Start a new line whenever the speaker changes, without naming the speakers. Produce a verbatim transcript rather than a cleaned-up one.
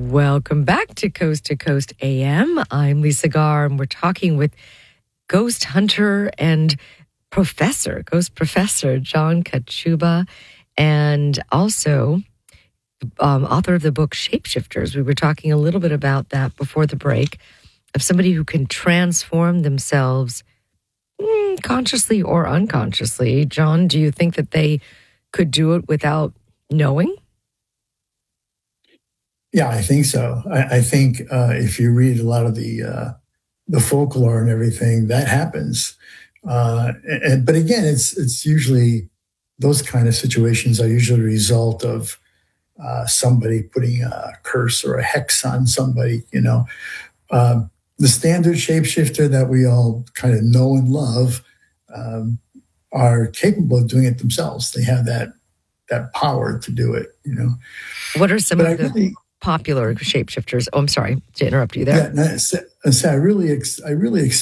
Welcome back to Coast to Coast A M. I'm Lisa Garr, and we're talking with ghost hunter and professor, ghost professor John Kachuba, and also um, author of the book Shapeshifters. We were talking a little bit about that before the break, of somebody who can transform themselves mm, consciously or unconsciously. John, do you think that they could do it without knowing?
Yeah, I think so. I, I think uh, if you read a lot of the uh, the folklore and everything, that happens. Uh, and, but again, it's it's usually those kind of situations are usually a result of uh, somebody putting a curse or a hex on somebody. You know, um, the standard shapeshifter that we all kind of know and love um, are capable of doing it themselves. They have that that power to do it. You know,
what are some
but
of
I
the
really,
popular shapeshifters? Oh, I'm sorry to interrupt you there.
Yeah, so, so I really, I really